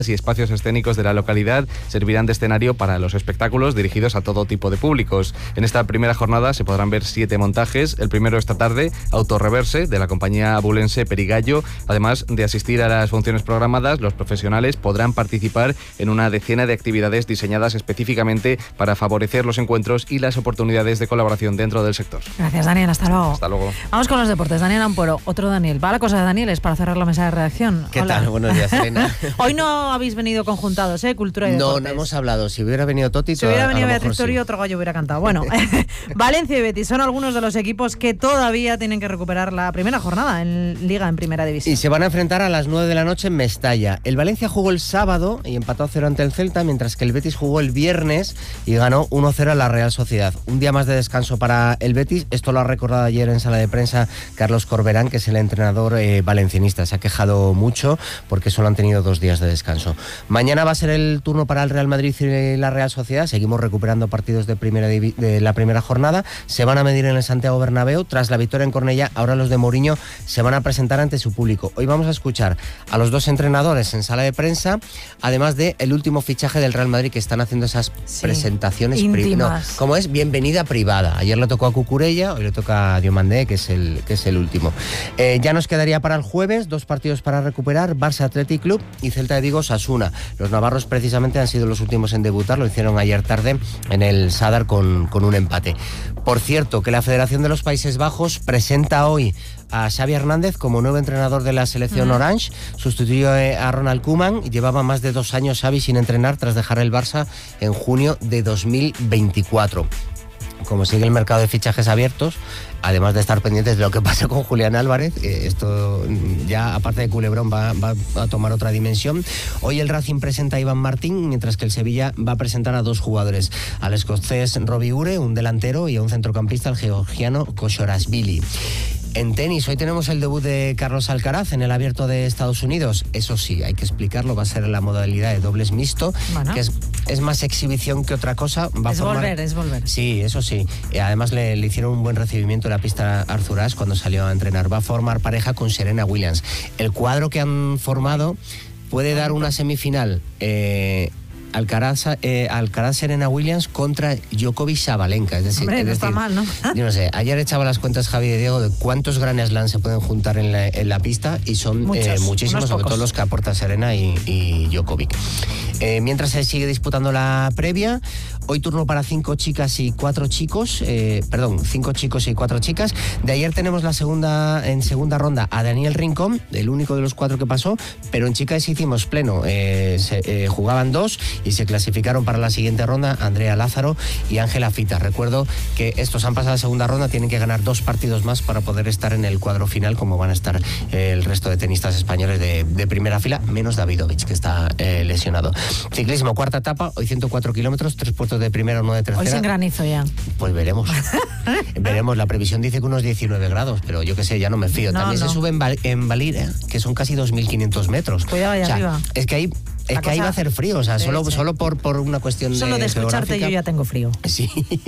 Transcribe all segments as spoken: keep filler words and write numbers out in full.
y espacios escénicos de la localidad servirán de escenario para los espectáculos dirigidos a todo tipo de públicos. En esta primera jornada se podrán ver siete montajes. El primero esta tarde, Autorreverse, de la compañía abulense Perigallo. Además de asistir a las funciones programadas, los profesionales podrán participar en una decena de actividades diseñadas específicamente para favorecer los encuentros y las oportunidades de colaboración dentro del sector. Gracias, Daniel. Hasta luego. Hasta luego. Vamos con los deportes. Daniel Ampuero, otro Daniel. Va la cosa de Daniel, es para cerrar la mesa de redacción. ¿Qué Hola. tal? Buenos días, Elena. Hoy no habéis venido conjuntados, ¿eh? Cultura y deportes. No, no hemos hablado. Si hubiera venido Toti... Si hubiera venido Beatriz sí. Tori, otro gallo hubiera cantado. Bueno, Valencia y Betis son algunos de los equipos que todavía tienen que recuperar la primera jornada en Liga, en Primera División. Y se van a enfrentar a las nueve de la noche en Mestalla. El Valencia jugó el sábado y empató a cero ante el Celta, mientras que el Betis jugó el viernes y ganó uno cero a la Real Sociedad. Un día más de descanso para el Betis. Esto lo ha recordado ayer en sala de prensa Carlos Corberán, que es el entrenador eh, valencianista. Se ha quejado mucho porque solo han tenido dos días de descanso. Mañana va a ser el turno para el Real Madrid y la Real Sociedad. Seguimos recuperando partidos de, primera divi- de la primera jornada. Se van a medir en el Santiago Bernabéu. Tras la victoria en Cornellá, ahora los de Mourinho se van a presentar ante su público. Hoy vamos a escuchar a los dos entrenadores en sala de prensa, además de el último fichaje del Real Madrid, que están haciendo esas Sí, presentaciones íntimas. No, como es bienvenida privada. Ayer le tocó a Cucurella, hoy le toca a Diomandé, que es el, que es el último. Eh, ya nos quedaría para el jueves dos partidos para recuperar: Barça Athletic Club y Celta de Vigo Osasuna. Los navarros precisamente han sido los últimos en debutar, lo hicieron ayer tarde en el Sadar con, con un empate. Por cierto, que la Federación de los Países Bajos presenta hoy a Xavi Hernández como nuevo entrenador de la selección uh-huh. Orange. Sustituyó a Ronald Koeman y llevaba más de dos años Xavi sin entrenar tras dejar el Barça en junio de dos mil veinticuatro. Como sigue el mercado de fichajes abiertos, además de estar pendientes de lo que pasa con Julián Álvarez, eh, esto ya, aparte de culebrón, va, va a tomar otra dimensión. Hoy el Racing presenta a Iván Martín, mientras que el Sevilla va a presentar a dos jugadores: al escocés Robbie Ure, un delantero, y a un centrocampista, el georgiano Koshorashvili. En tenis, hoy tenemos el debut de Carlos Alcaraz en el Abierto de Estados Unidos. Eso sí, hay que explicarlo, va a ser en la modalidad de dobles mixto, bueno. que es, es más exhibición que otra cosa. Va es a formar... volver, es volver. Sí, eso sí. Además le, le hicieron un buen recibimiento en la pista Arthur Ashe cuando salió a entrenar. Va a formar pareja con Serena Williams. El cuadro que han formado puede dar una semifinal... Eh, Alcaraz, eh, Alcaraz Serena Williams contra Djokovic Sabalenka. Es decir, Hombre, es no decir, está mal, ¿no? Yo no sé, ayer echaba las cuentas Javi de Diego de cuántos Grand Slam se pueden juntar en la, en la pista, y son Muchos, eh, muchísimos, sobre pocos. todo los que aporta Serena y, y Djokovic. Eh, mientras se sigue disputando la previa, hoy turno para cinco chicas y cuatro chicos, eh, perdón, cinco chicos y cuatro chicas. De ayer tenemos la segunda, en segunda ronda, a Daniel Rincón, el único de los cuatro que pasó, pero en chicas hicimos pleno, eh, se, eh, jugaban dos y se clasificaron para la siguiente ronda Andrea Lázaro y Ángela Fita. Recuerdo que estos han pasado a la segunda ronda, tienen que ganar dos partidos más para poder estar en el cuadro final, como van a estar eh, el resto de tenistas españoles de, de primera fila, menos Davidovich, que está eh, lesionado. Ciclismo, cuarta etapa, hoy ciento cuatro kilómetros, tres puertos de primera, uno de tercera. Hoy sin granizo ya. Pues veremos. veremos, la previsión dice que unos diecinueve grados, pero yo qué sé, ya no me fío. No, También no. se sube en, Val- en Valira, que son casi dos mil quinientos metros. Cuidado allá o sea, arriba. Es que ahí... Es La que ahí va a hacer frío, o sea, solo, solo por, por una cuestión Solo de, de escucharte geográfica. yo ya tengo frío. Sí.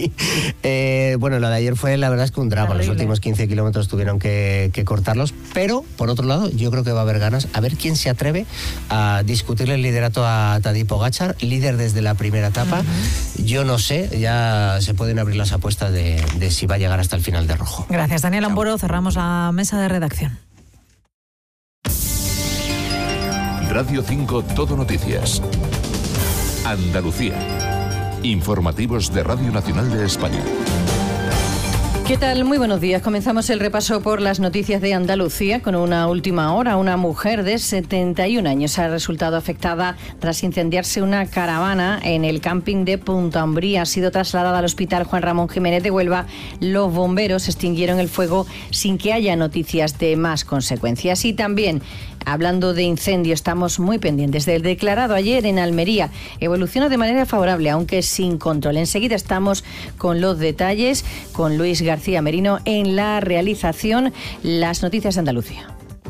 eh, bueno, lo de ayer fue, la verdad es que un drama. Terrible. Los últimos quince kilómetros tuvieron que, que cortarlos, pero por otro lado, yo creo que va a haber ganas. A ver quién se atreve a discutirle el liderato a Tadej Pogačar, líder desde la primera etapa. Uh-huh. Yo no sé, ya se pueden abrir las apuestas de, de si va a llegar hasta el final de rojo. Gracias, Daniel Ampuero. Cerramos la mesa de redacción. Radio cinco Todo Noticias. Andalucía. Informativos de Radio Nacional de España. ¿Qué tal? Muy buenos días. Comenzamos el repaso por las noticias de Andalucía con una última hora. Una mujer de setenta y un años ha resultado afectada tras incendiarse una caravana en el camping de Punta Umbría. Ha sido trasladada al hospital Juan Ramón Jiménez de Huelva. Los bomberos extinguieron el fuego sin que haya noticias de más consecuencias. Y también, hablando de incendio, estamos muy pendientes del declarado ayer en Almería. Evoluciona de manera favorable, aunque sin control. Enseguida estamos con los detalles, con Luis García Merino en la realización. Las noticias de Andalucía.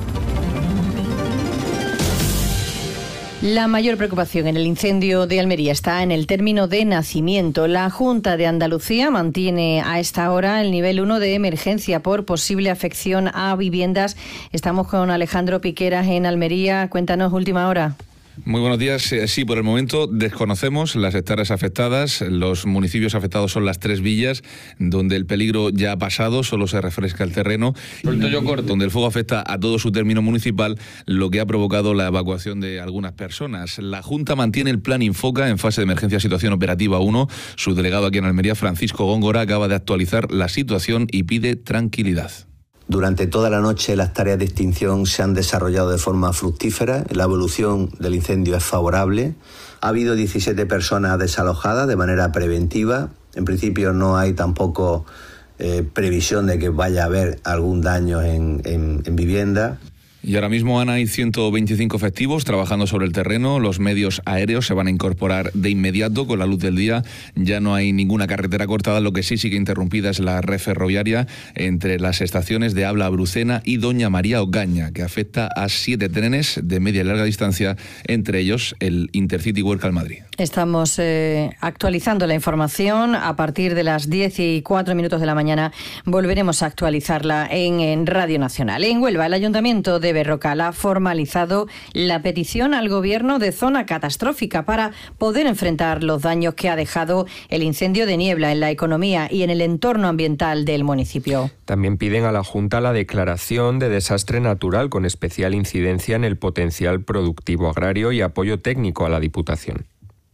La mayor preocupación en el incendio de Almería está en el término de nacimiento. La Junta de Andalucía mantiene a esta hora el nivel uno de emergencia por posible afección a viviendas. Estamos con Alejandro Piqueras en Almería. Cuéntanos, última hora. Muy buenos días. Sí, por el momento desconocemos las hectáreas afectadas. Los municipios afectados son las tres villas, donde el peligro ya ha pasado, solo se refresca el terreno. Donde el fuego afecta a todo su término municipal, lo que ha provocado la evacuación de algunas personas. La Junta mantiene el plan Infoca en fase de emergencia situación operativa uno. Su delegado aquí en Almería, Francisco Góngora, acaba de actualizar la situación y pide tranquilidad. Durante toda la noche las tareas de extinción se han desarrollado de forma fructífera, la evolución del incendio es favorable, ha habido diecisiete personas desalojadas de manera preventiva, en principio no hay tampoco eh, previsión de que vaya a haber algún daño en, en, en vivienda. Y ahora mismo, Ana, hay ciento veinticinco efectivos trabajando sobre el terreno. Los medios aéreos se van a incorporar de inmediato con la luz del día. Ya no hay ninguna carretera cortada, lo que sí sigue interrumpida es la red ferroviaria entre las estaciones de Abla Brucena y Doña María Ocaña, que afecta a siete trenes de media y larga distancia, entre ellos el Intercity Huércal Madrid. Estamos eh, actualizando la información. A partir de las diez y cuatro minutos de la mañana volveremos a actualizarla en, en Radio Nacional. En Huelva, el Ayuntamiento de Berrocal ha formalizado la petición al Gobierno de zona catastrófica para poder enfrentar los daños que ha dejado el incendio de niebla en la economía y en el entorno ambiental del municipio. También piden a la Junta la declaración de desastre natural con especial incidencia en el potencial productivo agrario y apoyo técnico a la Diputación.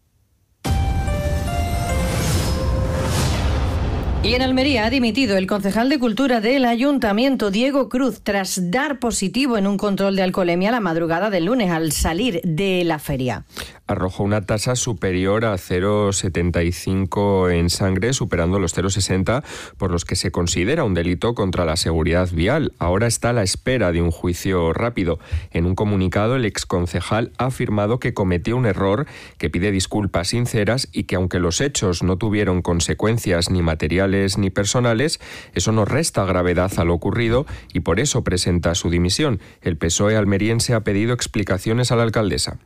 Y en Almería ha dimitido el concejal de Cultura del Ayuntamiento, Diego Cruz, tras dar positivo en un control de alcoholemia la madrugada del lunes al salir de la feria. Arrojó una tasa superior a cero coma setenta y cinco en sangre, superando los cero coma sesenta, por los que se considera un delito contra la seguridad vial. Ahora está a la espera de un juicio rápido. En un comunicado, el exconcejal ha afirmado que cometió un error, que pide disculpas sinceras y que aunque los hechos no tuvieron consecuencias ni materiales ni personales, eso no resta gravedad a lo ocurrido y por eso presenta su dimisión. El P S O E almeriense ha pedido explicaciones a la alcaldesa.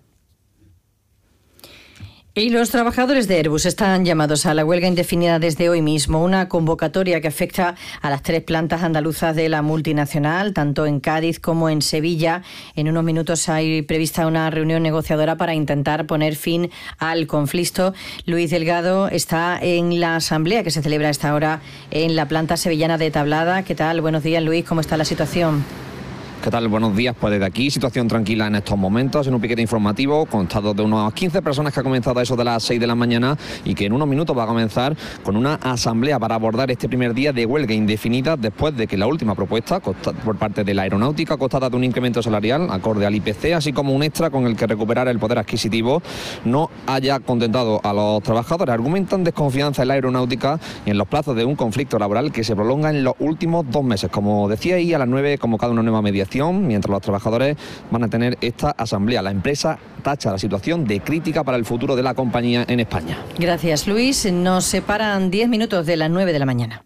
Y los trabajadores de Airbus están llamados a la huelga indefinida desde hoy mismo, una convocatoria que afecta a las tres plantas andaluzas de la multinacional, tanto en Cádiz como en Sevilla. En unos minutos hay prevista una reunión negociadora para intentar poner fin al conflicto. Luis Delgado está en la asamblea que se celebra a esta hora en la planta sevillana de Tablada. ¿Qué tal? Buenos días, Luis. ¿Cómo está la situación? ¿Qué tal? Buenos días. Pues desde aquí, situación tranquila en estos momentos, en un piquete informativo constado de unas quince personas que ha comenzado a eso de las seis de la mañana y que en unos minutos va a comenzar con una asamblea para abordar este primer día de huelga indefinida después de que la última propuesta por parte de la aeronáutica, costada de un incremento salarial acorde al I P C, así como un extra con el que recuperar el poder adquisitivo, no haya contentado a los trabajadores. Argumentan desconfianza en la aeronáutica y en los plazos de un conflicto laboral que se prolonga en los últimos dos meses. Como decía ahí, a las nueve convocada una nueva mediación, mientras los trabajadores van a tener esta asamblea. La empresa tacha la situación de crítica para el futuro de la compañía en España. Gracias, Luis. Nos separan diez minutos de las nueve de la mañana.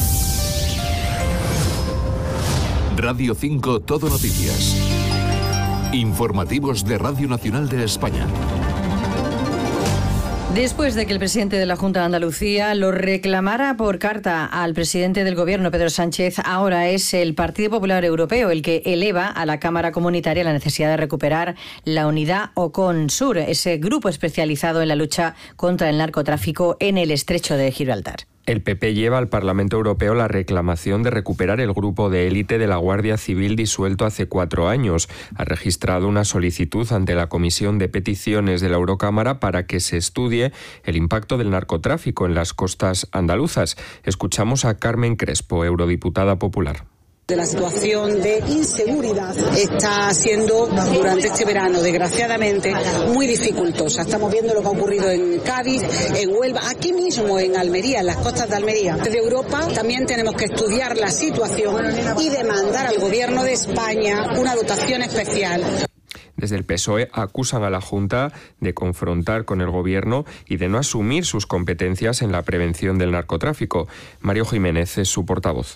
Radio cinco Todo Noticias. Informativos de Radio Nacional de España. Después de que el presidente de la Junta de Andalucía lo reclamara por carta al presidente del Gobierno, Pedro Sánchez, ahora es el Partido Popular Europeo el que eleva a la Cámara Comunitaria la necesidad de recuperar la unidad OCONSUR, ese grupo especializado en la lucha contra el narcotráfico en el Estrecho de Gibraltar. El P P lleva al Parlamento Europeo la reclamación de recuperar el grupo de élite de la Guardia Civil disuelto hace cuatro años. Ha registrado una solicitud ante la Comisión de Peticiones de la Eurocámara para que se estudie el impacto del narcotráfico en las costas andaluzas. Escuchamos a Carmen Crespo, eurodiputada popular. De la situación de inseguridad está siendo durante este verano, desgraciadamente, muy dificultosa. Estamos viendo lo que ha ocurrido en Cádiz, en Huelva, aquí mismo en Almería, en las costas de Almería. Desde Europa también tenemos que estudiar la situación y demandar al Gobierno de España una dotación especial. Desde el P S O E acusan a la Junta de confrontar con el Gobierno y de no asumir sus competencias en la prevención del narcotráfico. Mario Jiménez es su portavoz.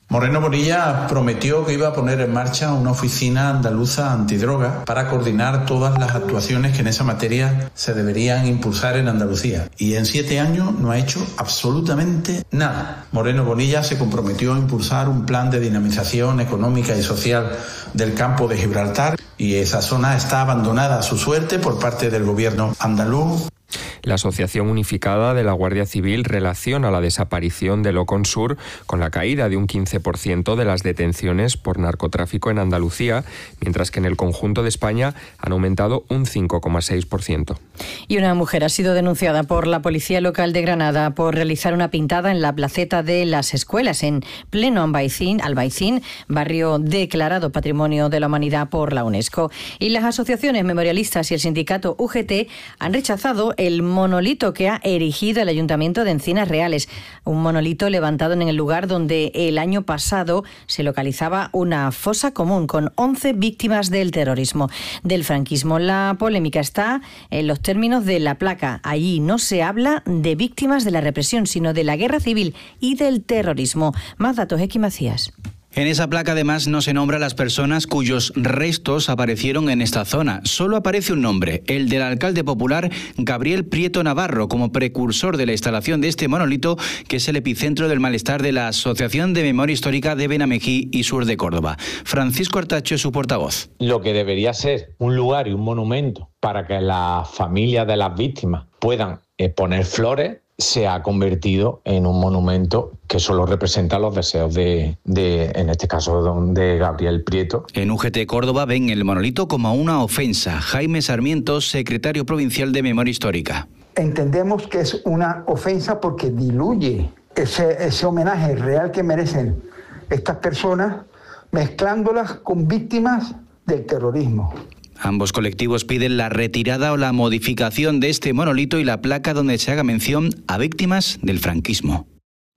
Moreno Bonilla prometió que iba a poner en marcha una oficina andaluza antidroga para coordinar todas las actuaciones que en esa materia se deberían impulsar en Andalucía. Y en siete años no ha hecho absolutamente nada. Moreno Bonilla se comprometió a impulsar un plan de dinamización económica y social del campo de Gibraltar y esa zona está abandonada a su suerte por parte del gobierno andaluz. La Asociación Unificada de la Guardia Civil relaciona la desaparición del Oconsur con la caída de un quince por ciento de las detenciones por narcotráfico en Andalucía, mientras que en el conjunto de España han aumentado un cinco coma seis por ciento. Y una mujer ha sido denunciada por la Policía Local de Granada por realizar una pintada en la placeta de las escuelas en pleno Albaicín, Albaicín, barrio declarado Patrimonio de la Humanidad por la UNESCO. Y las asociaciones memorialistas y el sindicato U G T han rechazado el monolito que ha erigido el Ayuntamiento de Encinas Reales, un monolito levantado en el lugar donde el año pasado se localizaba una fosa común con once víctimas del terrorismo, del franquismo. La polémica está en los términos de la placa. Allí no se habla de víctimas de la represión, sino de la guerra civil y del terrorismo. Más datos, Equi Macías. En esa placa además no se nombra a las personas cuyos restos aparecieron en esta zona. Solo aparece un nombre, el del alcalde popular Gabriel Prieto Navarro, como precursor de la instalación de este monolito, que es el epicentro del malestar de la Asociación de Memoria Histórica de Benamejí y Sur de Córdoba. Francisco Artacho es su portavoz. Lo que debería ser un lugar y un monumento para que las familias de las víctimas puedan eh, poner flores, se ha convertido en un monumento que solo representa los deseos de, de en este caso, de Gabriel Prieto. En U G T Córdoba ven el monolito como una ofensa. Jaime Sarmiento, secretario provincial de Memoria Histórica. Entendemos que es una ofensa porque diluye ese, ese homenaje real que merecen estas personas, mezclándolas con víctimas del terrorismo. Ambos colectivos piden la retirada o la modificación de este monolito y la placa donde se haga mención a víctimas del franquismo.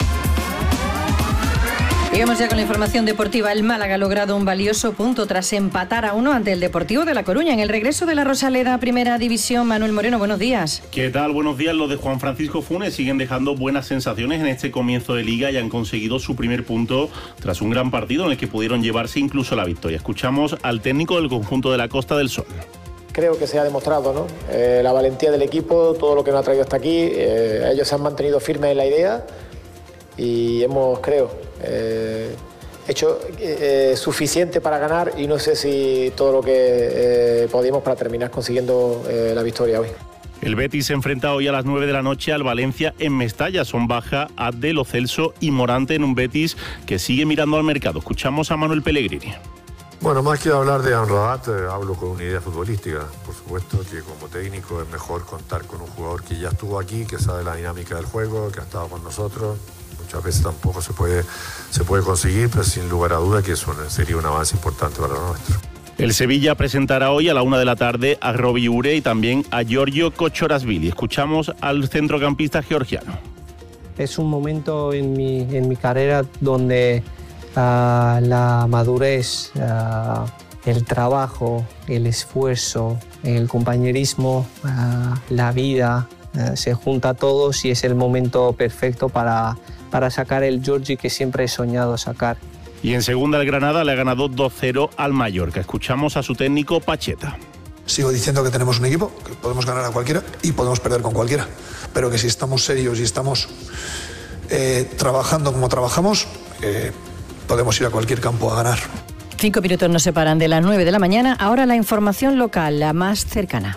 Llegamos ya con la información deportiva. El Málaga ha logrado un valioso punto tras empatar a uno ante el Deportivo de La Coruña en el regreso de la Rosaleda a Primera División. Manuel Moreno, buenos días. ¿Qué tal? Buenos días. Los de Juan Francisco Funes siguen dejando buenas sensaciones en este comienzo de Liga y han conseguido su primer punto tras un gran partido en el que pudieron llevarse incluso la victoria. Escuchamos al técnico del conjunto de la Costa del Sol. Creo que se ha demostrado, ¿no? Eh, la valentía del equipo, todo lo que nos ha traído hasta aquí. Eh, ellos se han mantenido firmes en la idea y hemos, creo, eh, hecho eh, suficiente para ganar y no sé si todo lo que eh, podíamos para terminar consiguiendo eh, la victoria hoy. El Betis se enfrenta hoy a las nueve de la noche al Valencia en Mestalla. Son baja Abde, Lo Celso y Morante en un Betis que sigue mirando al mercado. Escuchamos a Manuel Pellegrini. Bueno, más que hablar de Amrabat, eh, hablo con una idea futbolística. Por supuesto que como técnico es mejor contar con un jugador que ya estuvo aquí, que sabe la dinámica del juego, que ha estado con nosotros. Muchas veces tampoco se puede, se puede conseguir, pero sin lugar a duda que eso sería un avance importante para lo nuestro. El Sevilla presentará hoy a la una de la tarde a Robbie Ure y también a Giorgio Kochorasvili. Escuchamos al centrocampista georgiano. Es un momento en mi, en mi carrera donde uh, la madurez, uh, el trabajo, el esfuerzo, el compañerismo, uh, la vida, uh, se junta a todos y es el momento perfecto para... para sacar el Giorgi que siempre he soñado sacar. Y en segunda el Granada le ha ganado dos cero al Mallorca. Escuchamos a su técnico Pacheta. Sigo diciendo que tenemos un equipo, que podemos ganar a cualquiera y podemos perder con cualquiera, pero que si estamos serios y estamos eh, trabajando como trabajamos, eh, podemos ir a cualquier campo a ganar. Cinco minutos nos separan de las nueve de la mañana. Ahora la información local, la más cercana.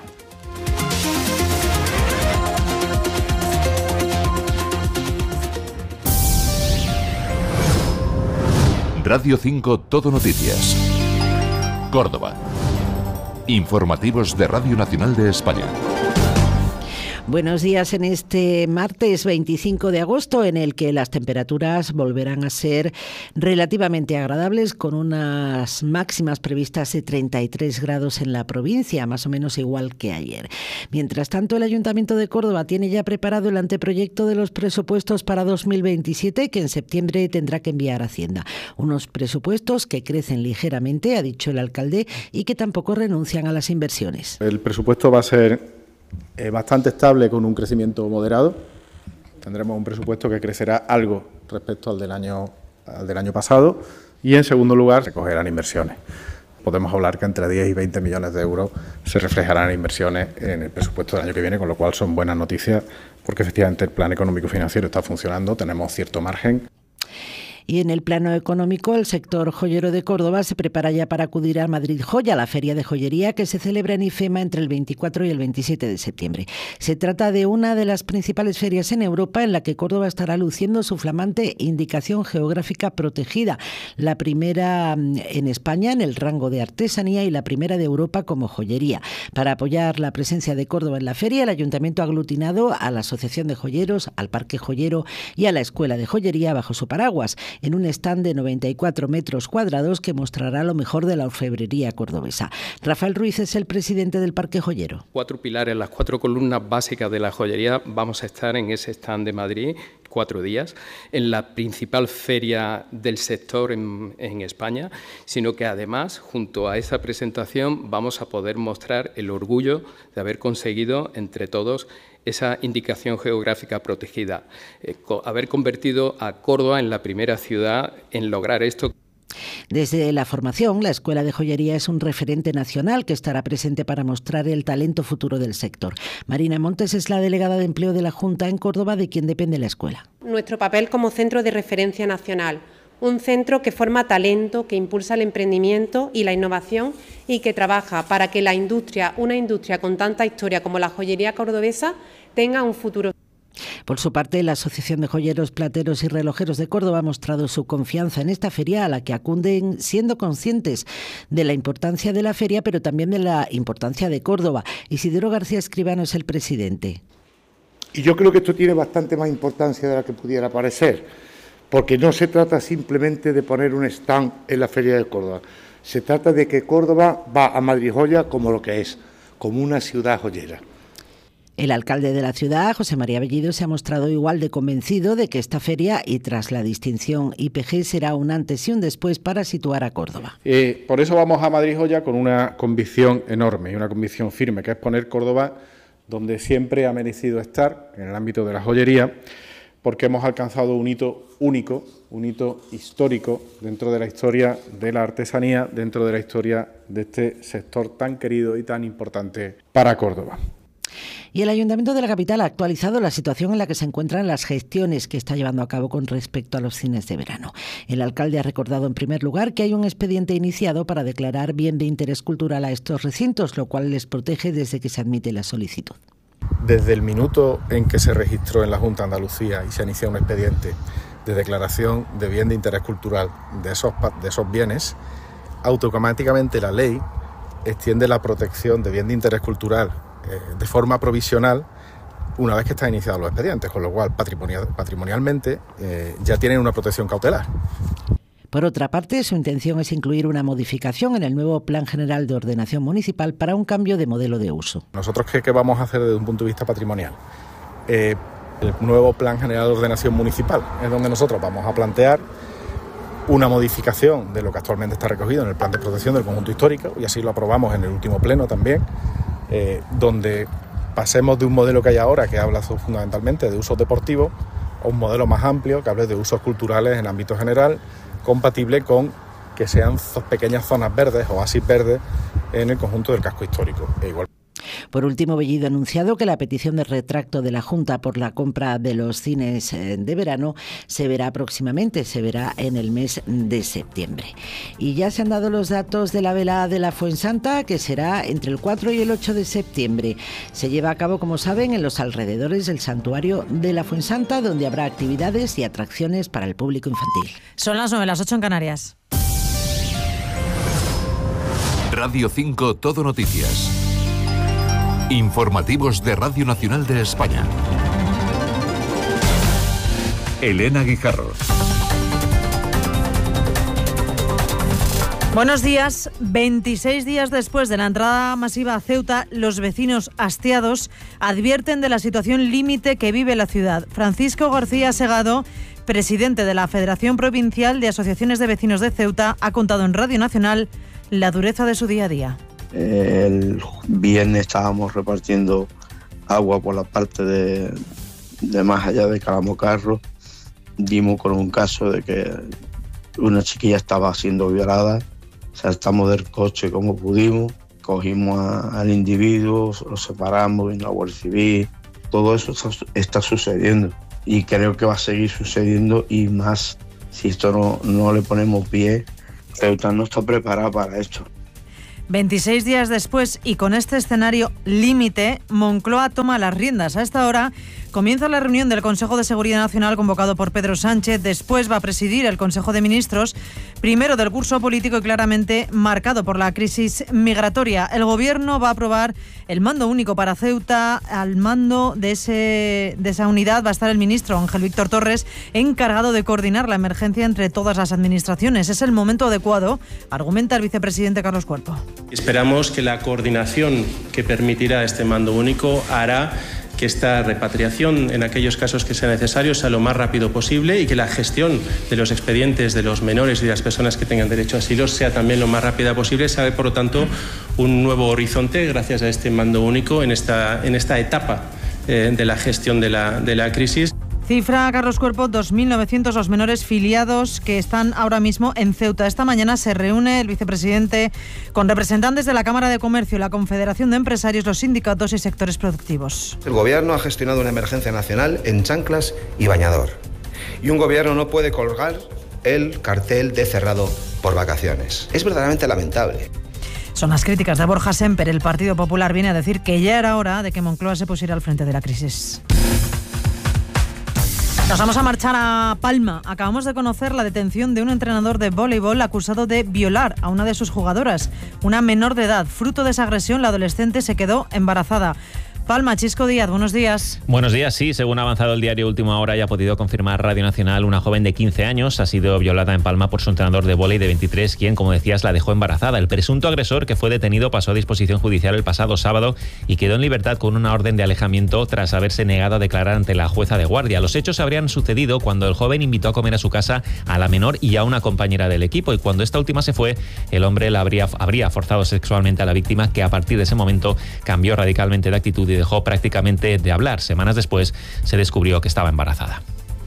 Radio cinco Todo Noticias. Córdoba. Informativos de Radio Nacional de España. Buenos días en este martes veinticinco de agosto, en el que las temperaturas volverán a ser relativamente agradables, con unas máximas previstas de treinta y tres grados en la provincia, más o menos igual que ayer. Mientras tanto, el Ayuntamiento de Córdoba tiene ya preparado el anteproyecto de los presupuestos para dos mil veintisiete, que en septiembre tendrá que enviar a Hacienda. Unos presupuestos que crecen ligeramente, ha dicho el alcalde, y que tampoco renuncian a las inversiones. El presupuesto va a ser Eh, bastante estable, con un crecimiento moderado. Tendremos un presupuesto que crecerá algo respecto al del año al del año pasado y, en segundo lugar, recogerán inversiones. Podemos hablar que entre diez y veinte millones de euros se reflejarán en inversiones en el presupuesto del año que viene, con lo cual son buenas noticias porque efectivamente el plan económico financiero está funcionando, tenemos cierto margen. Y en el plano económico, el sector joyero de Córdoba se prepara ya para acudir a Madrid Joya, la feria de joyería que se celebra en IFEMA entre el veinticuatro y el veintisiete de septiembre. Se trata de una de las principales ferias en Europa en la que Córdoba estará luciendo su flamante indicación geográfica protegida, la primera en España en el rango de artesanía y la primera de Europa como joyería. Para apoyar la presencia de Córdoba en la feria, el Ayuntamiento ha aglutinado a la Asociación de Joyeros, al Parque Joyero y a la Escuela de Joyería bajo su paraguas, en un stand de noventa y cuatro metros cuadrados que mostrará lo mejor de la orfebrería cordobesa. Rafael Ruiz es el presidente del Parque Joyero. Cuatro pilares, las cuatro columnas básicas de la joyería, vamos a estar en ese stand de Madrid cuatro días, en la principal feria del sector en, en España, sino que además, junto a esa presentación, vamos a poder mostrar el orgullo de haber conseguido entre todos esa indicación geográfica protegida, eh, co- haber convertido a Córdoba en la primera ciudad en lograr esto. Desde la formación, la Escuela de Joyería es un referente nacional que estará presente para mostrar el talento futuro del sector. Marina Montes es la delegada de Empleo de la Junta en Córdoba, de quien depende la escuela. Nuestro papel como centro de referencia nacional, un centro que forma talento, que impulsa el emprendimiento y la innovación y que trabaja para que la industria, una industria con tanta historia como la joyería cordobesa, tenga un futuro. Por su parte, la Asociación de Joyeros, Plateros y Relojeros de Córdoba ha mostrado su confianza en esta feria, a la que acuden siendo conscientes de la importancia de la feria, pero también de la importancia de Córdoba. Isidoro García Escribano es el presidente. Y yo creo que esto tiene bastante más importancia de la que pudiera parecer, porque no se trata simplemente de poner un stand en la Feria de Córdoba, se trata de que Córdoba va a Madrid Joya como lo que es, como una ciudad joyera. El alcalde de la ciudad, José María Bellido, se ha mostrado igual de convencido de que esta feria, y tras la distinción I P G, será un antes y un después para situar a Córdoba. Eh, por eso vamos a Madrid Joya con una convicción enorme y una convicción firme, que es poner Córdoba donde siempre ha merecido estar, en el ámbito de la joyería, porque hemos alcanzado un hito único, un hito histórico dentro de la historia de la artesanía, dentro de la historia de este sector tan querido y tan importante para Córdoba. Y el Ayuntamiento de la capital ha actualizado la situación en la que se encuentran las gestiones que está llevando a cabo con respecto a los cines de verano. El alcalde ha recordado en primer lugar que hay un expediente iniciado para declarar bien de interés cultural a estos recintos, lo cual les protege desde que se admite la solicitud. Desde el minuto en que se registró en la Junta de Andalucía y se inició un expediente de declaración de bien de interés cultural de esos, de esos bienes, automáticamente la ley extiende la protección de bien de interés cultural eh, de forma provisional una vez que están iniciados los expedientes, con lo cual patrimonial, patrimonialmente eh, ya tienen una protección cautelar. Por otra parte, su intención es incluir una modificación en el nuevo Plan General de Ordenación Municipal para un cambio de modelo de uso. ¿Nosotros qué, qué vamos a hacer desde un punto de vista patrimonial? Eh, el nuevo Plan General de Ordenación Municipal es donde nosotros vamos a plantear una modificación de lo que actualmente está recogido en el Plan de Protección del Conjunto Histórico, y así lo aprobamos en el último pleno también, eh, donde pasemos de un modelo que hay ahora, que habla fundamentalmente de usos deportivos, a un modelo más amplio que hable de usos culturales en ámbito general, compatible con que sean pequeñas zonas verdes, oasis verdes, en el conjunto del casco histórico. E igual. Por último, Bellido ha anunciado que la petición de retracto de la Junta por la compra de los cines de verano se verá próximamente, se verá en el mes de septiembre. Y ya se han dado los datos de la velada de la Fuensanta, que será entre el cuatro y el ocho de septiembre. Se lleva a cabo, como saben, en los alrededores del santuario de la Fuensanta, donde habrá actividades y atracciones para el público infantil. Son las nueve, las ocho en Canarias. Radio cinco Todo Noticias. Informativos de Radio Nacional de España. Elena Guijarro. Buenos días. veintiséis días después de la entrada masiva a Ceuta, los vecinos hastiados advierten de la situación límite que vive la ciudad. Francisco García Segado, presidente de la Federación Provincial de Asociaciones de Vecinos de Ceuta, ha contado en Radio Nacional la dureza de su día a día. El viernes estábamos repartiendo agua por la parte de, de más allá de Calamocarro. Dimos con un caso de que una chiquilla estaba siendo violada, saltamos del coche como pudimos, cogimos a, al individuo, lo separamos, vino la Guardia Civil, todo eso está, está sucediendo y creo que va a seguir sucediendo y más si esto no, no le ponemos pie. Ceuta no está preparada para esto. veintiséis días después y con este escenario límite, Moncloa toma las riendas. A esta hora comienza la reunión del Consejo de Seguridad Nacional convocado por Pedro Sánchez. Después va a presidir el Consejo de Ministros, primero del curso político y claramente marcado por la crisis migratoria. El Gobierno va a aprobar el mando único para Ceuta. Al mando de, ese, de esa unidad va a estar el ministro Ángel Víctor Torres, encargado de coordinar la emergencia entre todas las administraciones. Es el momento adecuado, argumenta el vicepresidente Carlos Cuerpo. Esperamos que la coordinación que permitirá este mando único hará que esta repatriación, en aquellos casos que sea necesario, sea lo más rápido posible y que la gestión de los expedientes de los menores y de las personas que tengan derecho a asilo sea también lo más rápida posible. Se abre, por lo tanto, un nuevo horizonte gracias a este mando único en esta, en esta etapa eh, de la gestión de la, de la crisis. Cifra Carlos Cuerpo, dos mil novecientos los menores filiados que están ahora mismo en Ceuta. Esta mañana se reúne el vicepresidente con representantes de la Cámara de Comercio, la Confederación de Empresarios, los sindicatos y sectores productivos. El Gobierno ha gestionado una emergencia nacional en chanclas y bañador. Y un Gobierno no puede colgar el cartel de cerrado por vacaciones. Es verdaderamente lamentable. Son las críticas de Borja Semper. El Partido Popular viene a decir que ya era hora de que Moncloa se pusiera al frente de la crisis. Nos vamos a marchar a Palma. Acabamos de conocer la detención de un entrenador de voleibol acusado de violar a una de sus jugadoras, una menor de edad. Fruto de esa agresión, la adolescente se quedó embarazada. Palma, Chisco Díaz, buenos días. Buenos días, sí, según ha avanzado el diario Última Hora y ha podido confirmar Radio Nacional, una joven de quince años ha sido violada en Palma por su entrenador de vóley de veintitrés, quien, como decías, la dejó embarazada. El presunto agresor, que fue detenido, pasó a disposición judicial el pasado sábado y quedó en libertad con una orden de alejamiento tras haberse negado a declarar ante la jueza de guardia. Los hechos habrían sucedido cuando el joven invitó a comer a su casa a la menor y a una compañera del equipo, y cuando esta última se fue, el hombre la habría, habría forzado sexualmente a la víctima, que a partir de ese momento cambió radicalmente de actitud y dejó prácticamente de hablar. Semanas después se descubrió que estaba embarazada.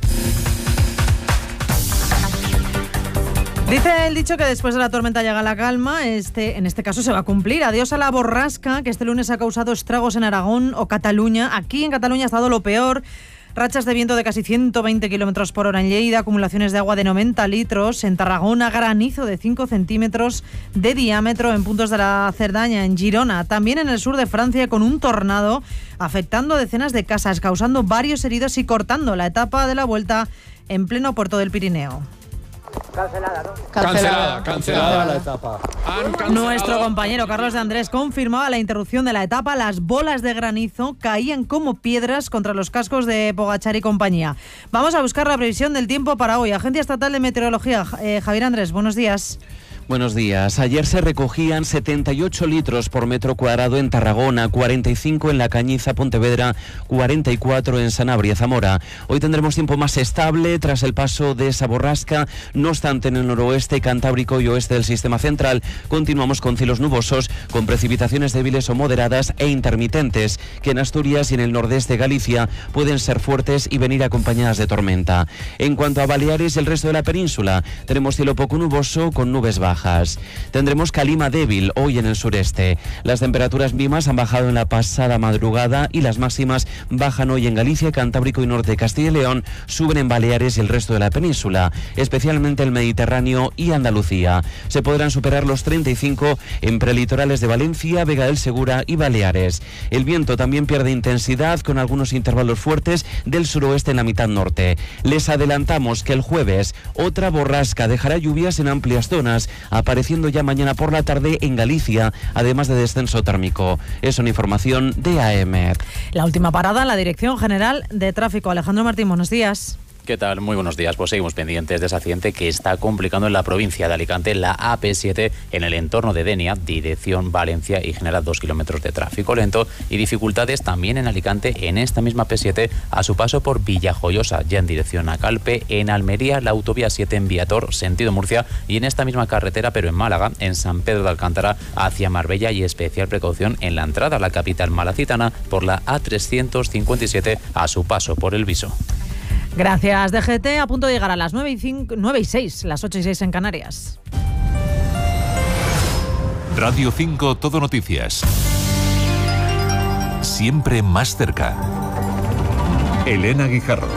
Dice el dicho que después de la tormenta llega la calma. Este, en este caso se va a cumplir. Adiós a la borrasca que este lunes ha causado estragos en Aragón o Cataluña. Aquí en Cataluña ha estado lo peor. Rachas de viento de casi ciento veinte kilómetros por hora en Lleida, acumulaciones de agua de noventa litros. En Tarragona, granizo de cinco centímetros de diámetro en puntos de la Cerdaña, en Girona. También en el sur de Francia, con un tornado afectando a decenas de casas, causando varios heridos y cortando la etapa de la Vuelta en pleno puerto del Pirineo. Cancelada, ¿no? Cancelada, cancelada la etapa. Nuestro compañero Carlos de Andrés confirmaba la interrupción de la etapa. Las bolas de granizo caían como piedras contra los cascos de Pogačar y compañía. Vamos a buscar la previsión del tiempo para hoy. Agencia Estatal de Meteorología, eh, Javier Andrés, buenos días. Buenos días. Ayer se recogían setenta y ocho litros por metro cuadrado en Tarragona, cuarenta y cinco en La Cañiza, Pontevedra, cuarenta y cuatro en Sanabria, Zamora. Hoy tendremos tiempo más estable tras el paso de esa borrasca. No obstante, en el noroeste, cantábrico y oeste del sistema central continuamos con cielos nubosos, con precipitaciones débiles o moderadas e intermitentes, que en Asturias y en el nordeste de Galicia pueden ser fuertes y venir acompañadas de tormenta. En cuanto a Baleares y el resto de la península, tenemos cielo poco nuboso con nubes bajas. Tendremos calima débil hoy en el sureste. Las temperaturas mínimas han bajado en la pasada madrugada y las máximas bajan hoy en Galicia, Cantábrico y norte de Castilla y León, suben en Baleares y el resto de la península, especialmente el Mediterráneo y Andalucía. Se podrán superar los treinta y cinco en prelitorales de Valencia, Vega del Segura y Baleares. El viento también pierde intensidad con algunos intervalos fuertes del suroeste en la mitad norte. Les adelantamos que el jueves otra borrasca dejará lluvias en amplias zonas, apareciendo ya mañana por la tarde en Galicia, además de descenso térmico. Es una información de A M. La última parada en la Dirección General de Tráfico. Alejandro Martín, buenos días. ¿Qué tal? Muy buenos días. Pues seguimos pendientes de ese accidente que está complicando en la provincia de Alicante la A P siete en el entorno de Denia, dirección Valencia, y genera dos kilómetros de tráfico lento y dificultades también en Alicante en esta misma A P siete a su paso por Villajoyosa, ya en dirección a Calpe, en Almería la autovía siete en Viator, sentido Murcia, y en esta misma carretera pero en Málaga, en San Pedro de Alcántara hacia Marbella, y especial precaución en la entrada a la capital malacitana por la A trescientos cincuenta y siete a su paso por El Viso. Gracias, D G T. A punto de llegar a las nueve y, cinco, nueve y seis, las ocho y seis en Canarias. Radio cinco Todo Noticias. Siempre más cerca. Elena Guijarro.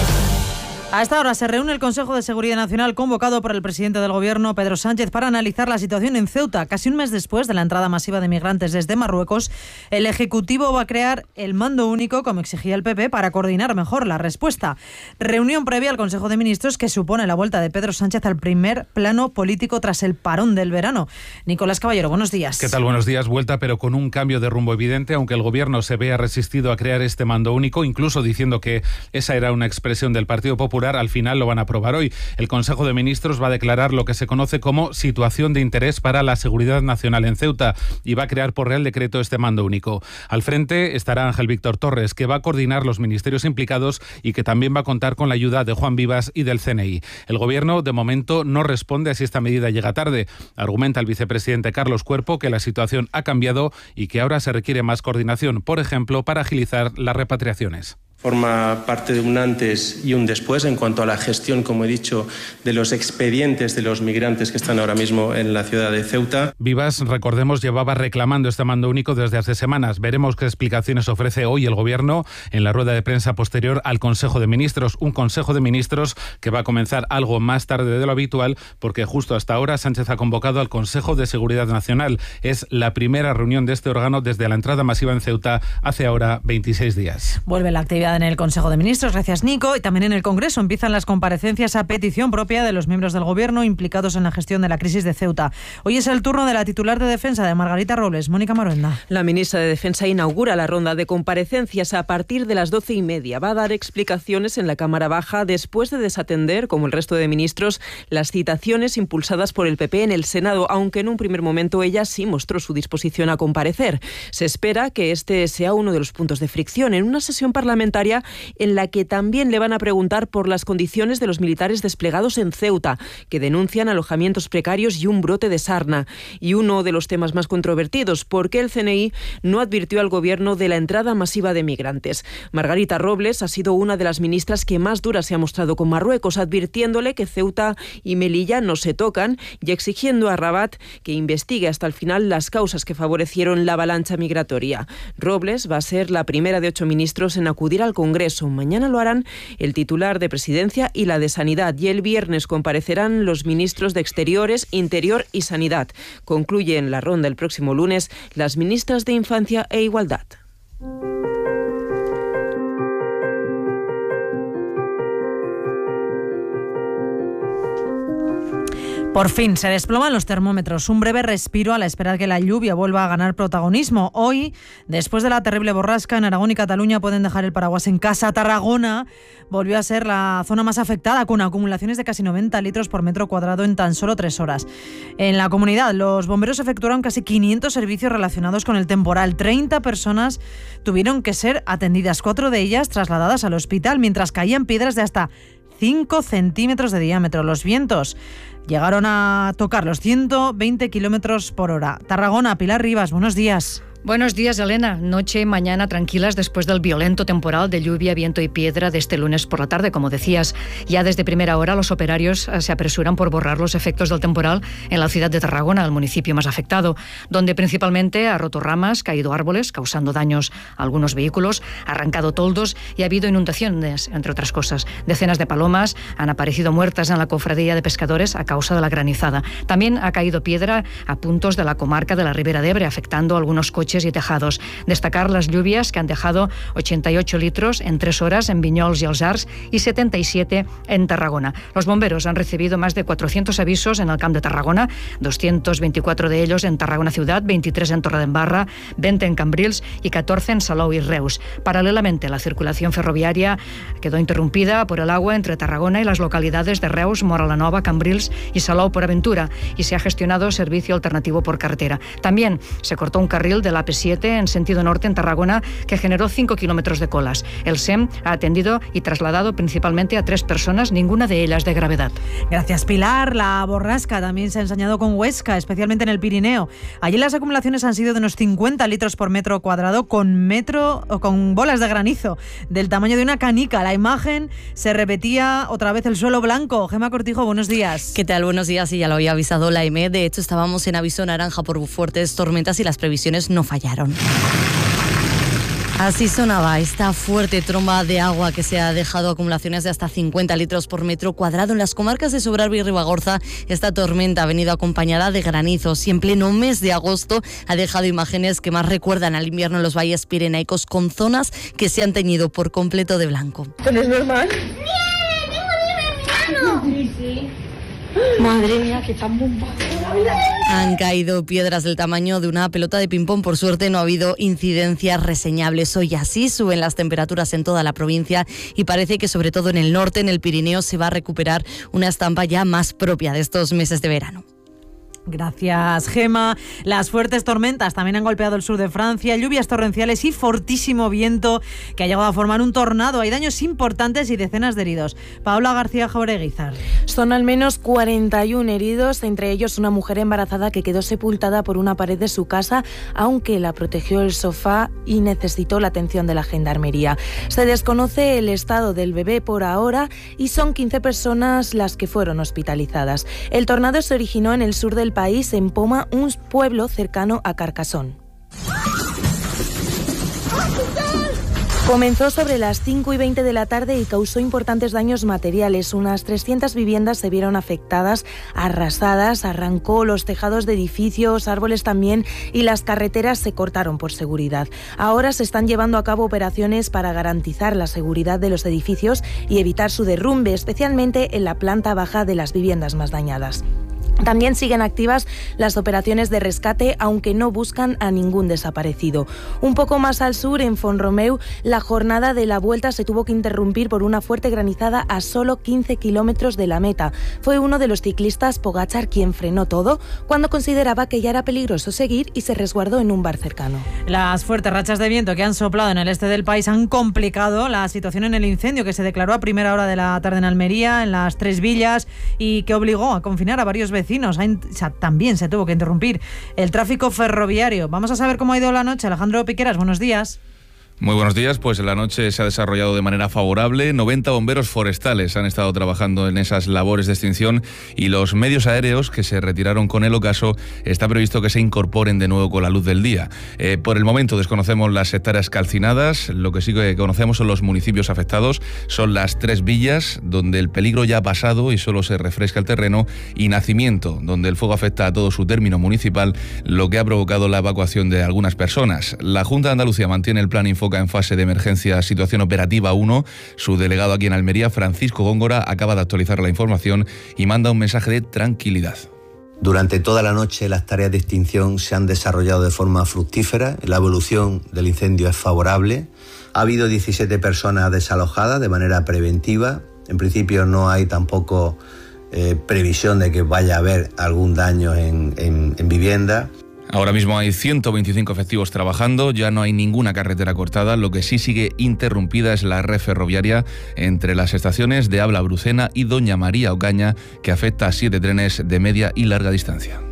A esta hora se reúne el Consejo de Seguridad Nacional convocado por el presidente del Gobierno, Pedro Sánchez, para analizar la situación en Ceuta. Casi un mes después de la entrada masiva de migrantes desde Marruecos, el Ejecutivo va a crear el mando único, como exigía el P P, para coordinar mejor la respuesta. Reunión previa al Consejo de Ministros que supone la vuelta de Pedro Sánchez al primer plano político tras el parón del verano. Nicolás Caballero, buenos días. ¿Qué tal? Buenos días. Vuelta, pero con un cambio de rumbo evidente, aunque el Gobierno se vea resistido a crear este mando único, incluso diciendo que esa era una expresión del Partido Popular. Al final lo van a aprobar hoy. El Consejo de Ministros va a declarar lo que se conoce como situación de interés para la seguridad nacional en Ceuta y va a crear por Real Decreto este mando único. Al frente estará Ángel Víctor Torres, que va a coordinar los ministerios implicados y que también va a contar con la ayuda de Juan Vivas y del C N I. El Gobierno, de momento, no responde a si esta medida llega tarde. Argumenta el vicepresidente Carlos Cuerpo que la situación ha cambiado y que ahora se requiere más coordinación, por ejemplo, para agilizar las repatriaciones. Forma parte de un antes y un después en cuanto a la gestión, como he dicho, de los expedientes de los migrantes que están ahora mismo en la ciudad de Ceuta. Vivas, recordemos, llevaba reclamando este mando único desde hace semanas. Veremos qué explicaciones ofrece hoy el Gobierno en la rueda de prensa posterior al Consejo de Ministros. Un Consejo de Ministros que va a comenzar algo más tarde de lo habitual porque justo hasta ahora Sánchez ha convocado al Consejo de Seguridad Nacional. Es la primera reunión de este órgano desde la entrada masiva en Ceuta hace ahora veintiséis días. Vuelve la actividad en el Consejo de Ministros, gracias Nico, y también en el Congreso empiezan las comparecencias a petición propia de los miembros del Gobierno implicados en la gestión de la crisis de Ceuta. Hoy es el turno de la titular de Defensa, de Margarita Robles. Mónica Maruenda. La ministra de Defensa inaugura la ronda de comparecencias a partir de las doce y media. Va a dar explicaciones en la Cámara Baja después de desatender, como el resto de ministros, las citaciones impulsadas por el P P en el Senado, aunque en un primer momento ella sí mostró su disposición a comparecer. Se espera que este sea uno de los puntos de fricción en una sesión parlamentaria en la que también le van a preguntar por las condiciones de los militares desplegados en Ceuta, que denuncian alojamientos precarios y un brote de sarna. Y uno de los temas más controvertidos, ¿por qué el C N I no advirtió al Gobierno de la entrada masiva de migrantes? Margarita Robles ha sido una de las ministras que más dura se ha mostrado con Marruecos, advirtiéndole que Ceuta y Melilla no se tocan y exigiendo a Rabat que investigue hasta el final las causas que favorecieron la avalancha migratoria. Robles va a ser la primera de ocho ministros en acudir al Congreso. Mañana lo harán el titular de Presidencia y la de Sanidad, y el viernes comparecerán los ministros de Exteriores, Interior y Sanidad. Concluyen la ronda el próximo lunes las ministras de Infancia e Igualdad. Por fin se desploman los termómetros, un breve respiro a la espera de que la lluvia vuelva a ganar protagonismo. Hoy, después de la terrible borrasca, en Aragón y Cataluña pueden dejar el paraguas en casa. Tarragona volvió a ser la zona más afectada, con acumulaciones de casi noventa litros por metro cuadrado en tan solo tres horas. En la comunidad, los bomberos efectuaron casi quinientos servicios relacionados con el temporal. treinta personas tuvieron que ser atendidas, cuatro de ellas trasladadas al hospital, mientras caían piedras de hasta cinco centímetros de diámetro. Los vientos llegaron a tocar los ciento veinte kilómetros por hora. Tarragona, Pilar Rivas, buenos días. Buenos días, Elena. Noche y mañana tranquilas después del violento temporal de lluvia, viento y piedra de este lunes por la tarde, como decías. Ya desde primera hora los operarios se apresuran por borrar los efectos del temporal en la ciudad de Tarragona, el municipio más afectado, donde principalmente ha roto ramas, caído árboles, causando daños a algunos vehículos, ha arrancado toldos y ha habido inundaciones, entre otras cosas. Decenas de palomas han aparecido muertas en la cofradía de pescadores a causa de la granizada. También ha caído piedra a puntos de la comarca de la Ribera de Ebre, afectando a algunos coches y tejados. Destacar las lluvias que han dejado ochenta y ocho litros en tres horas en Vinyols y els Arcs y setenta y siete en Tarragona. Los bomberos han recibido más de cuatrocientos avisos en el Camp de Tarragona, doscientos veinticuatro de ellos en Tarragona Ciudad, veintitrés en Torredembarra, veinte en Cambrils y catorce en Salou y Reus. Paralelamente, la circulación ferroviaria quedó interrumpida por el agua entre Tarragona y las localidades de Reus, Móra la Nova, Cambrils y Salou por Aventura, y se ha gestionado servicio alternativo por carretera. También se cortó un carril de la A P siete en sentido norte en Tarragona, que generó cinco kilómetros de colas. El S E M ha atendido y trasladado principalmente a tres personas, ninguna de ellas de gravedad. Gracias, Pilar. La borrasca también se ha ensañado con Huesca, especialmente en el Pirineo. Allí las acumulaciones han sido de unos cincuenta litros por metro cuadrado, con metro o con bolas de granizo del tamaño de una canica. La imagen se repetía otra vez, el suelo blanco. Gemma Cortijo, buenos días. ¿Qué tal? Buenos días. Y ya lo había avisado la E M E. De hecho, estábamos en aviso naranja por fuertes tormentas y las previsiones no fallaron. Así sonaba esta fuerte tromba de agua que se ha dejado acumulaciones de hasta cincuenta litros por metro cuadrado en las comarcas de Sobrarbe y Ribagorza. Esta tormenta ha venido acompañada de granizos y en pleno mes de agosto ha dejado imágenes que más recuerdan al invierno en los valles pirenaicos, con zonas que se han teñido por completo de blanco. ¿Esto no es normal? ¡Bien! ¡Tengo nieve en mi mano! Sí, sí. Madre mía, que están bombados. Han caído piedras del tamaño de una pelota de ping-pong. Por suerte no ha habido incidencias reseñables. Hoy así suben las temperaturas en toda la provincia y parece que sobre todo en el norte, en el Pirineo, se va a recuperar una estampa ya más propia de estos meses de verano. Gracias, Gema. Las fuertes tormentas también han golpeado el sur de Francia, lluvias torrenciales y fortísimo viento que ha llegado a formar un tornado. Hay daños importantes y decenas de heridos. Paola García Jaureguizar. Son al menos cuarenta y uno heridos, entre ellos una mujer embarazada que quedó sepultada por una pared de su casa, aunque la protegió el sofá y necesitó la atención de la gendarmería. Se desconoce el estado del bebé por ahora y son quince personas las que fueron hospitalizadas. El tornado se originó en el sur del país, en Poma, un pueblo cercano a Carcassonne. Comenzó sobre las cinco y veinte de la tarde y causó importantes daños materiales. Unas trescientas viviendas se vieron afectadas, arrasadas, arrancó los tejados de edificios, árboles también, y las carreteras se cortaron por seguridad. Ahora se están llevando a cabo operaciones para garantizar la seguridad de los edificios y evitar su derrumbe, especialmente en la planta baja de las viviendas más dañadas. También siguen activas las operaciones de rescate, aunque no buscan a ningún desaparecido. Un poco más al sur, en Font-Romeu, la jornada de la Vuelta se tuvo que interrumpir por una fuerte granizada a solo quince kilómetros de la meta. Fue uno de los ciclistas, Pogačar, quien frenó todo cuando consideraba que ya era peligroso seguir y se resguardó en un bar cercano. Las fuertes rachas de viento que han soplado en el este del país han complicado la situación en el incendio que se declaró a primera hora de la tarde en Almería, en las Tres Villas, y que obligó a confinar a varios vecinos. También se tuvo que interrumpir el tráfico ferroviario. Vamos a saber cómo ha ido la noche. Alejandro Piqueras, buenos días. Muy buenos días, pues la noche se ha desarrollado de manera favorable. noventa bomberos forestales han estado trabajando en esas labores de extinción y los medios aéreos que se retiraron con el ocaso está previsto que se incorporen de nuevo con la luz del día. Eh, por el momento desconocemos las hectáreas calcinadas, lo que sí que conocemos son los municipios afectados, son las Tres Villas, donde el peligro ya ha pasado y solo se refresca el terreno, y Nacimiento, donde el fuego afecta a todo su término municipal, lo que ha provocado la evacuación de algunas personas. La Junta de Andalucía mantiene el plan Infoca en fase de emergencia situación operativa uno. Su delegado aquí en Almería, Francisco Góngora, acaba de actualizar la información y manda un mensaje de tranquilidad. Durante toda la noche las tareas de extinción se han desarrollado de forma fructífera, la evolución del incendio es favorable, ha habido diecisiete personas desalojadas de manera preventiva, en principio no hay tampoco eh, previsión de que vaya a haber algún daño en, en, en vivienda. Ahora mismo hay ciento veinticinco efectivos trabajando, ya no hay ninguna carretera cortada, lo que sí sigue interrumpida es la red ferroviaria entre las estaciones de Abla Brucena y Doña María Ocaña, que afecta a siete trenes de media y larga distancia.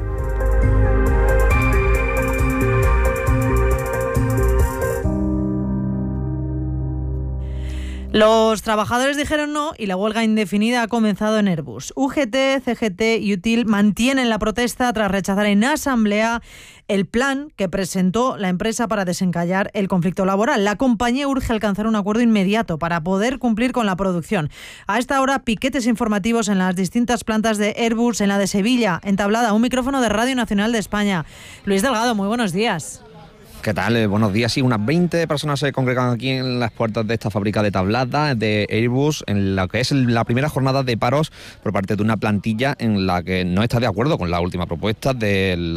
Los trabajadores dijeron no y la huelga indefinida ha comenzado en Airbus. U G T, C G T y UTIL mantienen la protesta tras rechazar en asamblea el plan que presentó la empresa para desencallar el conflicto laboral. La compañía urge alcanzar un acuerdo inmediato para poder cumplir con la producción. A esta hora, piquetes informativos en las distintas plantas de Airbus, en la de Sevilla, entablada un micrófono de Radio Nacional de España. Luis Delgado, muy buenos días. ¿Qué tal? Eh, buenos días. Sí, unas veinte personas se congregan aquí en las puertas de esta fábrica de tabladas de Airbus, en la que es la primera jornada de paros por parte de una plantilla en la que no está de acuerdo con la última propuesta de la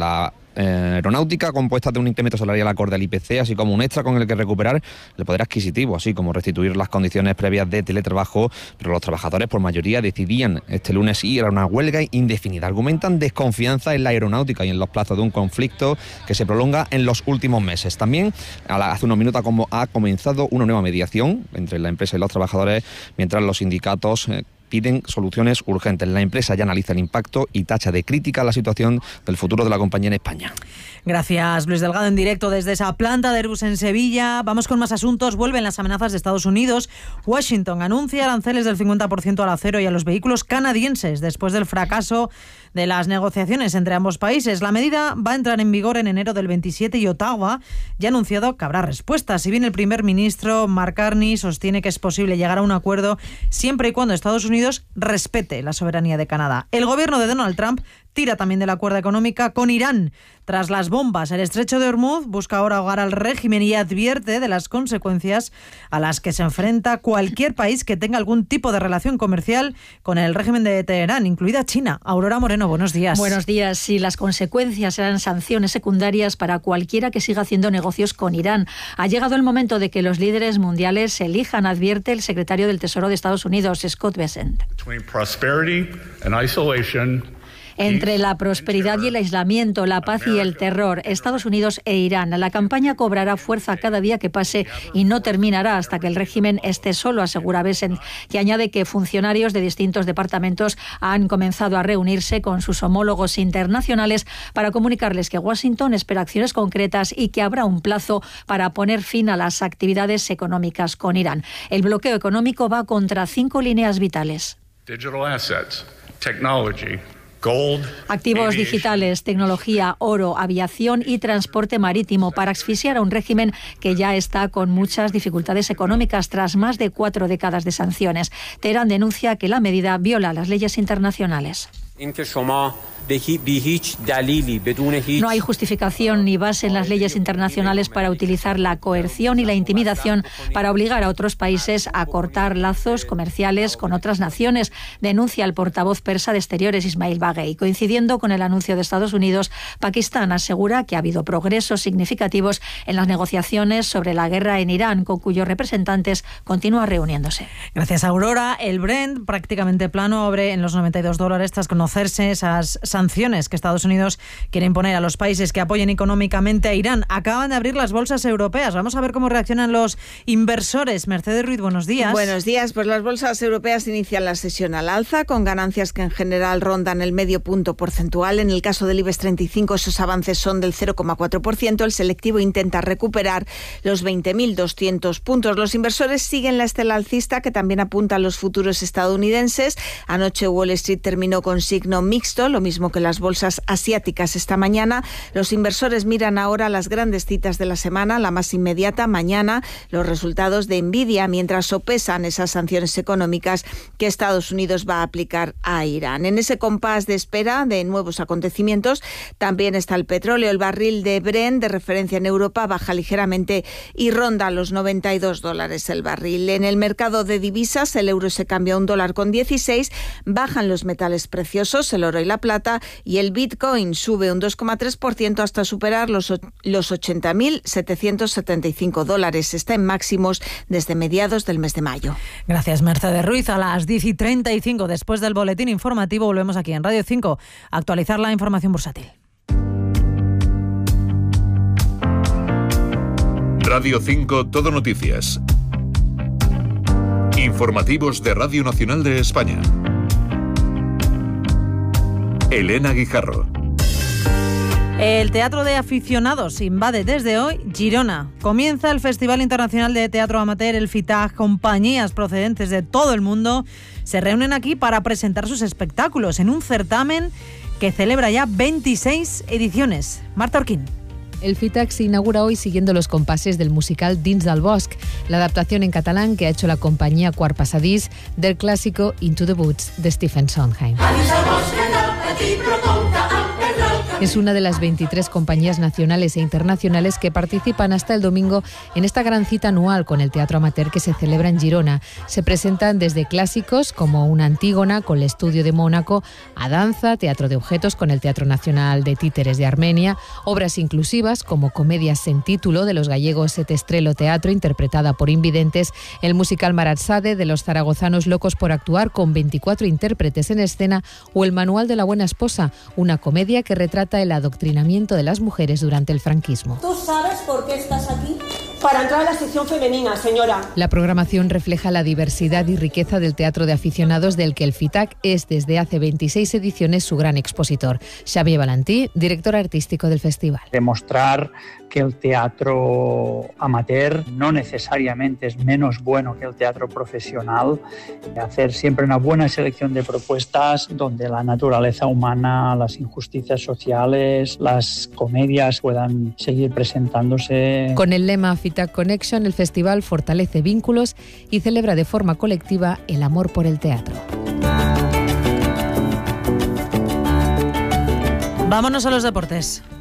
eh, aeronáutica, compuesta de un incremento salarial acorde al I P C, así como un extra con el que recuperar el poder adquisitivo, así como restituir las condiciones previas de teletrabajo, pero los trabajadores por mayoría decidían este lunes ir a una huelga indefinida. Argumentan desconfianza en la aeronáutica y en los plazos de un conflicto que se prolonga en los últimos meses. También hace unos minutos ha comenzado una nueva mediación entre la empresa y los trabajadores, mientras los sindicatos eh, piden soluciones urgentes. La empresa ya analiza el impacto y tacha de crítica la situación del futuro de la compañía en España. Gracias, Luis Delgado, en directo desde esa planta de Airbus en Sevilla. Vamos con más asuntos. Vuelven las amenazas de Estados Unidos. Washington anuncia aranceles del cincuenta por ciento al acero y a los vehículos canadienses después del fracaso de las negociaciones entre ambos países. La medida va a entrar en vigor en enero del veintisiete y Ottawa ya ha anunciado que habrá respuesta. Si bien el primer ministro Mark Carney sostiene que es posible llegar a un acuerdo siempre y cuando Estados Unidos respete la soberanía de Canadá. El gobierno de Donald Trump tira también de la cuerda económica con Irán. Tras las bombas, el estrecho de Hormuz busca ahora ahogar al régimen y advierte de las consecuencias a las que se enfrenta cualquier país que tenga algún tipo de relación comercial con el régimen de Teherán, incluida China. Aurora Moreno, buenos días. Buenos días. Sí, las consecuencias serán sanciones secundarias para cualquiera que siga haciendo negocios con Irán. Ha llegado el momento de que los líderes mundiales se elijan, advierte el secretario del Tesoro de Estados Unidos, Scott Bessent. Entre la prosperidad y el aislamiento, la paz y el terror, Estados Unidos e Irán. La campaña cobrará fuerza cada día que pase y no terminará hasta que el régimen esté solo, asegura Bessent, que añade que funcionarios de distintos departamentos han comenzado a reunirse con sus homólogos internacionales para comunicarles que Washington espera acciones concretas y que habrá un plazo para poner fin a las actividades económicas con Irán. El bloqueo económico va contra cinco líneas vitales. Digital assets, technology, gold, activos aviation, digitales, tecnología, oro, aviación y transporte marítimo para asfixiar a un régimen que ya está con muchas dificultades económicas tras más de cuatro décadas de sanciones. Teherán denuncia que la medida viola las leyes internacionales. No hay justificación ni base en las leyes internacionales para utilizar la coerción y la intimidación para obligar a otros países a cortar lazos comerciales con otras naciones, denuncia el portavoz persa de Exteriores Ismail Baghei. Coincidiendo con el anuncio de Estados Unidos, Pakistán asegura que ha habido progresos significativos en las negociaciones sobre la guerra en Irán, con cuyos representantes continúa reuniéndose. Gracias, Aurora. El Brent, prácticamente plano, abre en los noventa y dos dólares tras conocerse esas sanciones que Estados Unidos quiere imponer a los países que apoyen económicamente a Irán. Acaban de abrir las bolsas europeas. Vamos a ver cómo reaccionan los inversores. Mercedes Ruiz, buenos días. Buenos días. Pues las bolsas europeas inician la sesión al alza, con ganancias que en general rondan el medio punto porcentual. En el caso del IBEX treinta y cinco, esos avances son del cero coma cuatro por ciento. El selectivo intenta recuperar los veinte mil doscientos puntos. Los inversores siguen la estela alcista, que también apunta a los futuros estadounidenses. Anoche Wall Street terminó con signo mixto, lo mismo que las bolsas asiáticas esta mañana. Los inversores miran ahora las grandes citas de la semana, la más inmediata mañana, los resultados de Nvidia, mientras sopesan esas sanciones económicas que Estados Unidos va a aplicar a Irán. En ese compás de espera de nuevos acontecimientos también está el petróleo. El barril de Brent, de referencia en Europa, baja ligeramente y ronda los noventa y dos dólares el barril. En el mercado de divisas, el euro se cambia a un dólar con dieciséis, bajan los metales preciosos, el oro y la plata, y el Bitcoin sube un dos coma tres por ciento hasta superar los, los ochenta mil setecientos setenta y cinco dólares. Está en máximos desde mediados del mes de mayo. Gracias, Mercedes Ruiz. A las diez y treinta y cinco, después del boletín informativo, volvemos aquí en Radio cinco a actualizar la información bursátil. Radio cinco Todo Noticias. Informativos de Radio Nacional de España. Elena Guijarro. El Teatro de Aficionados invade desde hoy Girona. Comienza el Festival Internacional de Teatro Amateur, el FITAG. Compañías procedentes de todo el mundo se reúnen aquí para presentar sus espectáculos en un certamen que celebra ya veintiséis ediciones. Marta Orquín. El FITAG se inaugura hoy siguiendo los compases del musical Dins del Bosc, la adaptación en catalán que ha hecho la compañía Quart Passadís del clásico Into the Woods de Stephen Sondheim. Es una de las veintitrés compañías nacionales e internacionales que participan hasta el domingo en esta gran cita anual con el teatro amateur que se celebra en Girona. Se presentan desde clásicos como una Antígona con el Estudio de Mónaco, a danza, teatro de objetos con el Teatro Nacional de Títeres de Armenia, obras inclusivas como comedias sin título de los gallegos Et Estrelo Teatro interpretada por invidentes, el musical Maratzade de los zaragozanos Locos por Actuar con veinticuatro intérpretes en escena o el Manual de la Buena Esposa, una comedia que retrata el adoctrinamiento de las mujeres durante el franquismo. ¿Tú sabes por qué estás aquí? Para entrar a la sección femenina, señora. La programación refleja la diversidad y riqueza del teatro de aficionados del que el FITAC es desde hace veintiséis ediciones su gran expositor. Xavier Valentí, director artístico del festival. Demostrar que el teatro amateur no necesariamente es menos bueno que el teatro profesional, hacer siempre una buena selección de propuestas donde la naturaleza humana, las injusticias sociales, las comedias puedan seguir presentándose. Con el lema FITAC Connection, el festival fortalece vínculos y celebra de forma colectiva el amor por el teatro. Vámonos a los deportes.